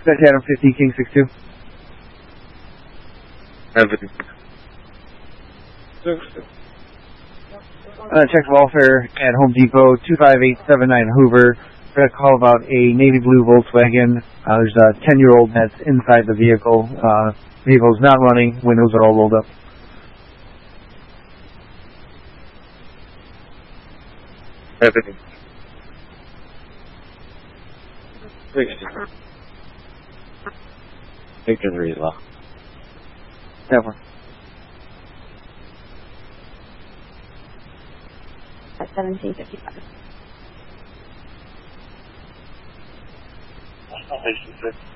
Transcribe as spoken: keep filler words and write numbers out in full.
That's Adam fifty, King six two. Everything. Uh, check welfare at Home Depot, two five eight seven nine Hoover. Got a call about a navy blue Volkswagen. Uh, there's a ten-year-old that's inside the vehicle. Uh, vehicle's not running. Windows are all rolled up. Everything. Victor three as well. Never. At seventeen fifty-five. Station six.